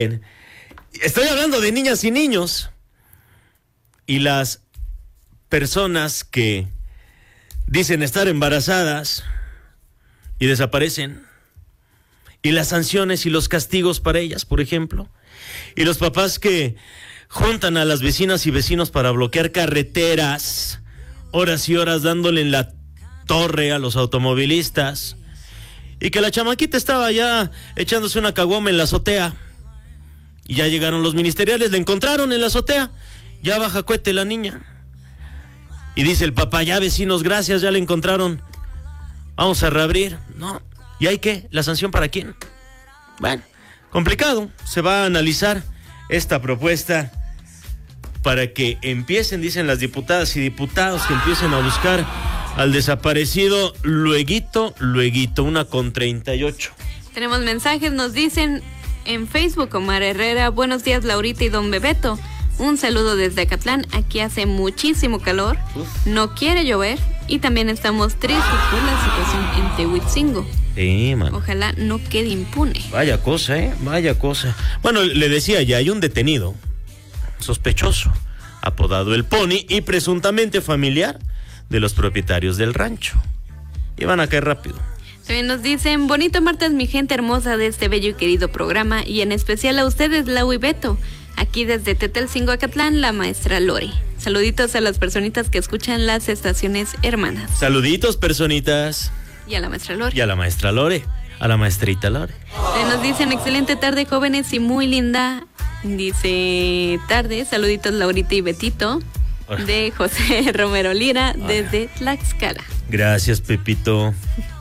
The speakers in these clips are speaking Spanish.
Estoy hablando de niñas y niños y las personas que dicen estar embarazadas y desaparecen, y las sanciones y los castigos para ellas, por ejemplo, y los papás que juntan a las vecinas y vecinos para bloquear carreteras, horas y horas dándole en la torre a los automovilistas, y que la chamaquita estaba ya echándose una caguama en la azotea, y ya llegaron los ministeriales, la encontraron en la azotea, ya baja cohete la niña, y dice el papá, ya vecinos, gracias, ya la encontraron, vamos a reabrir. No, ¿y hay qué? ¿La sanción para quién? Bueno, complicado, se va a analizar esta propuesta para que empiecen, dicen las diputadas y diputados, que empiecen a buscar al desaparecido lueguito, 1:38. Tenemos mensajes, nos dicen en Facebook, Omar Herrera, buenos días Laurita y don Bebeto, un saludo desde Acatlán, aquí hace muchísimo calor, no quiere llover y también estamos tristes por la situación en Tehuitzingo. Sí, man. Ojalá no quede impune. Vaya cosa, vaya cosa. Bueno, le decía, ya hay un detenido sospechoso, apodado El Pony y presuntamente familiar de los propietarios del rancho. Y van a caer rápido. También nos dicen, bonito martes mi gente hermosa de este bello y querido programa, y en especial a ustedes, Lau y Beto. Aquí desde Tetelcingo, Acatlán, la maestra Lore. Saluditos a las personitas que escuchan las estaciones hermanas. Saluditos, personitas. Y a la maestra Lore. Y a la maestra Lore. A la maestrita Lore. Nos dicen, excelente tarde, jóvenes, y muy linda. Dice, tarde, saluditos, Laurita y Betito. De José Romero Lira, desde Tlaxcala. Gracias, Pepito.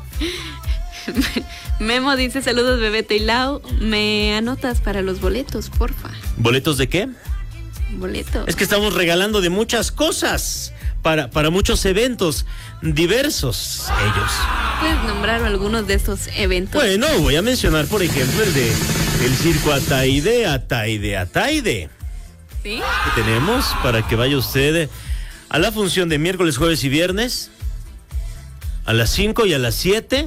Memo dice, saludos, Bebeto y Lau. ¿Me anotas para los boletos, porfa? ¿Boletos de qué? Boletos. Es que estamos regalando de muchas cosas, para muchos eventos diversos, ellos. ¿Puedes nombrar algunos de estos eventos? Bueno, voy a mencionar, por ejemplo, el circo Ataide. ¿Sí? Que tenemos para que vaya usted a la función de miércoles, jueves y viernes, a las 5 y a las 7,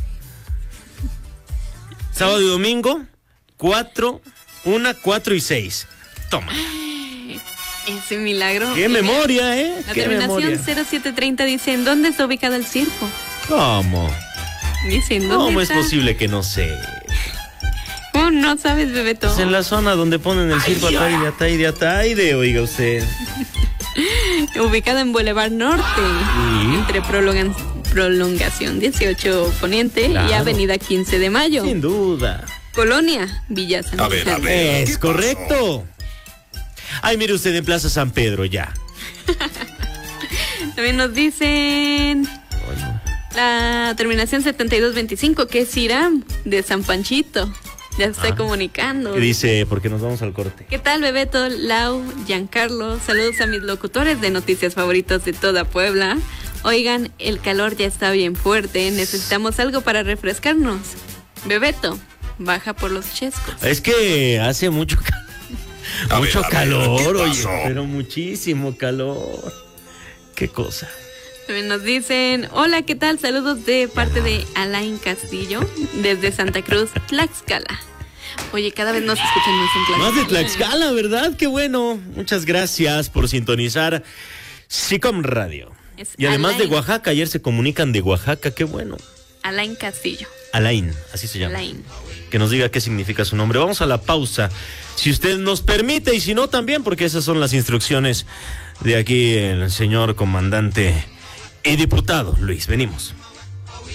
sábado y domingo, 4, 1, 4 y 6. Toma. Ese milagro. ¡Qué memoria, La ¡Qué terminación memoria! 0730 dice, ¿en dónde está ubicado el circo? ¿Cómo? Dice, ¿en dónde ¿Cómo está? es posible que no sé? ¿Cómo no sabes, Bebeto? Es en la zona donde ponen el circo Ataide, oiga usted. Ubicado en Boulevard Norte, ¿Sí? entre Prolongación 18 Poniente y Claro. Avenida 15 de Mayo. Sin duda. Colonia Villa San Miguel. Es correcto. Ay, mire usted en Plaza San Pedro, ya. También nos dicen la terminación 7225, que es Iram de San Panchito. Ya se está comunicando. Y dice, porque nos vamos al corte. ¿Qué tal, Bebeto, Lau, Giancarlo? Saludos a mis locutores de noticias favoritos de toda Puebla. Oigan, el calor ya está bien fuerte, necesitamos algo para refrescarnos. Bebeto, baja por los chescos. Es que hace mucho calor, ¿qué oye, pasó? pero muchísimo calor. Qué cosa. También nos dicen, hola, ¿qué tal? Saludos de parte de Alain Castillo, desde Santa Cruz, Tlaxcala. Oye, cada vez nos escuchan más en Tlaxcala. Más de Tlaxcala, ¿verdad? Qué bueno. Muchas gracias por sintonizar SICOM Radio. Y además de Oaxaca, ayer se comunican de Oaxaca, qué bueno. Alain Castillo. Alain, así se llama. Alain. Que nos diga qué significa su nombre. Vamos a la pausa, si usted nos permite, y si no también, porque esas son las instrucciones de aquí el señor comandante y diputado Luis. Venimos.